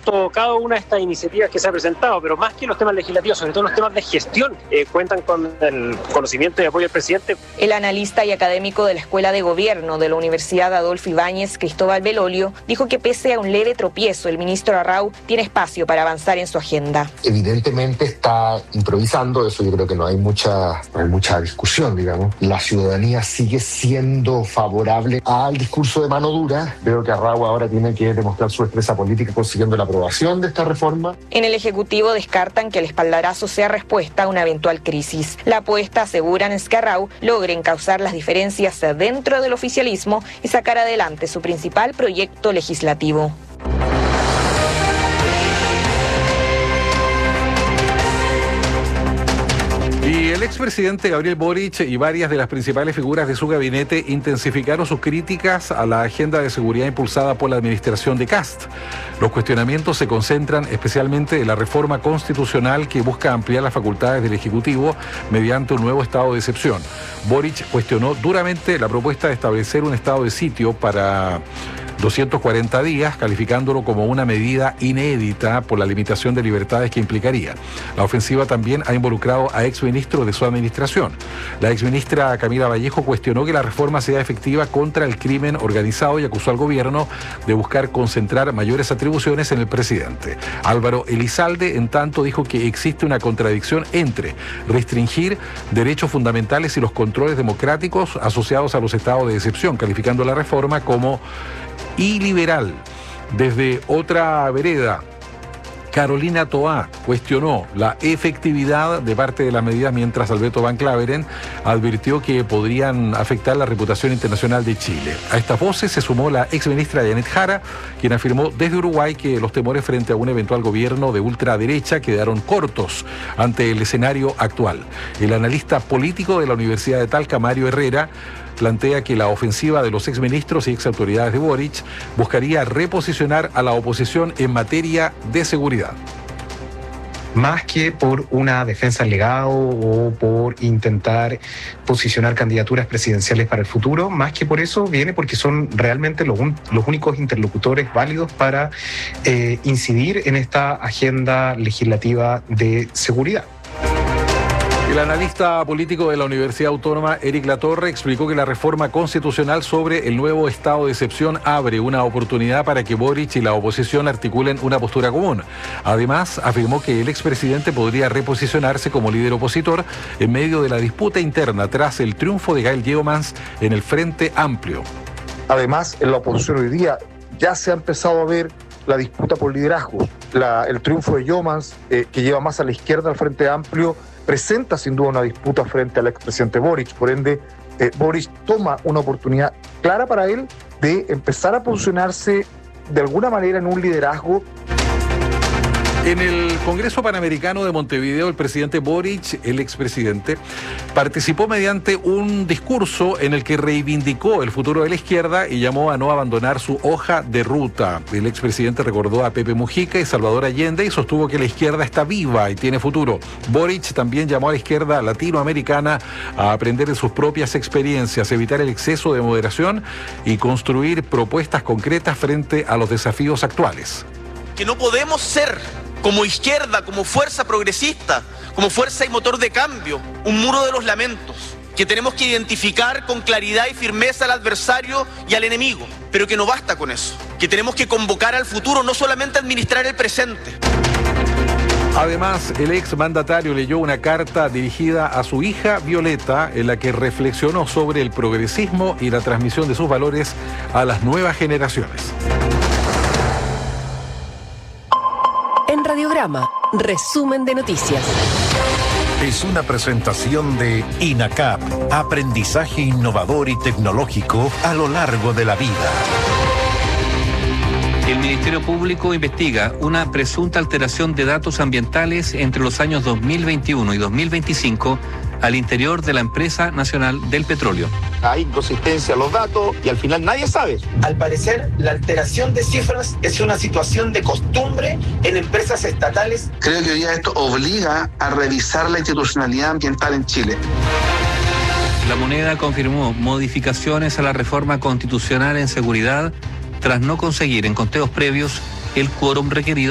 punto cada una de estas iniciativas que se ha presentado, pero más que los temas legislativos, sobre todo los temas de gestión, cuentan con el conocimiento y apoyo del presidente. El analista y académico de la Escuela de Gobierno de la Universidad Adolfo Ibáñez, Cristóbal Belolio, dijo que pese a un leve tropiezo, el ministro Arrau tiene espacio para avanzar en su agenda. Evidentemente está improvisando, eso yo creo que no hay mucha discusión, digamos. La ciudadanía sigue siendo favorable al discurso de mano dura. Veo que Arrau ahora tiene que demostrar su destreza política consiguiendo la aprobación de esta reforma. En el Ejecutivo descartan que el espaldarazo sea respuesta a una eventual crisis. La apuesta, aseguran, es que Arrau logre encauzar las diferencias dentro del oficialismo y sacar adelante su principal proyecto legislativo. Y el expresidente Gabriel Boric y varias de las principales figuras de su gabinete intensificaron sus críticas a la agenda de seguridad impulsada por la administración de Kast. Los cuestionamientos se concentran especialmente en la reforma constitucional que busca ampliar las facultades del Ejecutivo mediante un nuevo estado de excepción. Boric cuestionó duramente la propuesta de establecer un estado de sitio para 240 días, calificándolo como una medida inédita por la limitación de libertades que implicaría. La ofensiva también ha involucrado a exministros de su administración. La exministra Camila Vallejo cuestionó que la reforma sea efectiva contra el crimen organizado y acusó al gobierno de buscar concentrar mayores atribuciones en el presidente. Álvaro Elizalde, en tanto, dijo que existe una contradicción entre restringir derechos fundamentales y los controles democráticos asociados a los estados de excepción, calificando la reforma como iliberal. Desde otra vereda, Carolina Toá cuestionó la efectividad de parte de las medidas, mientras Alberto Van Claveren advirtió que podrían afectar la reputación internacional de Chile. A estas voces se sumó la exministra Janet Jara, quien afirmó desde Uruguay que los temores frente a un eventual gobierno de ultraderecha quedaron cortos ante el escenario actual. El analista político de la Universidad de Talca, Mario Herrera, plantea que la ofensiva de los exministros y exautoridades de Boric buscaría reposicionar a la oposición en materia de seguridad. Más que por una defensa al legado o por intentar posicionar candidaturas presidenciales para el futuro, más que por eso viene porque son realmente los únicos interlocutores válidos para incidir en esta agenda legislativa de seguridad. El analista político de la Universidad Autónoma, Eric Latorre, explicó que la reforma constitucional sobre el nuevo estado de excepción abre una oportunidad para que Boric y la oposición articulen una postura común. Además, afirmó que el expresidente podría reposicionarse como líder opositor en medio de la disputa interna tras el triunfo de Gael Yeomans en el Frente Amplio. Además, en la oposición hoy día ya se ha empezado a ver la disputa por liderazgo. El triunfo de Yeomans, que lleva más a la izquierda al Frente Amplio, presenta sin duda una disputa frente al expresidente Boric. Por ende, Boric toma una oportunidad clara para él de empezar a posicionarse de alguna manera en un liderazgo. En el Congreso Panamericano de Montevideo, el presidente Boric, el expresidente, participó mediante un discurso en el que reivindicó el futuro de la izquierda y llamó a no abandonar su hoja de ruta. El expresidente recordó a Pepe Mujica y Salvador Allende y sostuvo que la izquierda está viva y tiene futuro. Boric también llamó a la izquierda latinoamericana a aprender de sus propias experiencias, evitar el exceso de moderación y construir propuestas concretas frente a los desafíos actuales. Que no podemos ser, como izquierda, como fuerza progresista, como fuerza y motor de cambio, un muro de los lamentos, que tenemos que identificar con claridad y firmeza al adversario y al enemigo, pero que no basta con eso, que tenemos que convocar al futuro, no solamente administrar el presente. Además, el exmandatario leyó una carta dirigida a su hija Violeta, en la que reflexionó sobre el progresismo y la transmisión de sus valores a las nuevas generaciones. En Radiograma, resumen de noticias. Es una presentación de INACAP, aprendizaje innovador y tecnológico a lo largo de la vida. El Ministerio Público investiga una presunta alteración de datos ambientales entre los años 2021 y 2025 al interior de la Empresa Nacional del Petróleo. Hay inconsistencia en los datos y al final nadie sabe. Al parecer, la alteración de cifras es una situación de costumbre en empresas estatales. Creo que hoy día esto obliga a revisar la institucionalidad ambiental en Chile. La Moneda confirmó modificaciones a la reforma constitucional en seguridad tras no conseguir en conteos previos el quórum requerido